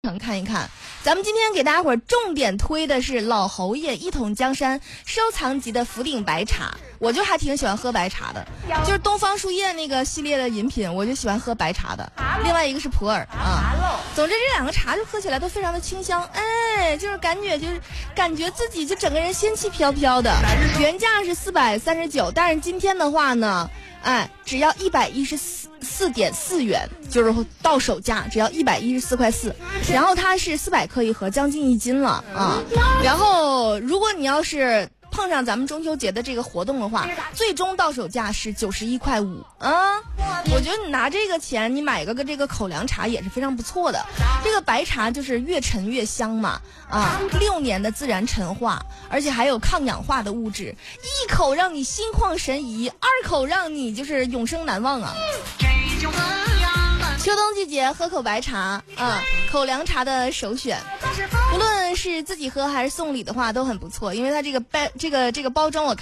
场看一看。咱们今天给大家伙重点推的是老侯爷一统江山收藏级的福鼎白茶，我就还挺喜欢喝白茶的，就是东方树叶那个系列的饮品，我就喜欢喝白茶的。另外一个是普洱啊，总之这两个茶就喝起来都非常的清香，哎，就是感觉自己就整个人仙气飘飘的。原价是439，但是今天的话呢，哎，只要114.4元，就是到手价只要114.4块，然后它是400克一盒，将近1斤了啊。然后如果你要是碰上咱们中秋节的这个活动的话，最终到手价是91.5块啊。我觉得你拿这个钱，你买个这个口粮茶也是非常不错的。这个白茶就是越陈越香嘛，啊，6年的自然陈化，而且还有抗氧化的物质，一口让你心旷神怡，2口让你就是永生难忘啊。秋冬季节喝口白茶啊，口粮茶的首选，无论是自己喝还是送礼的话都很不错，因为它这个包装我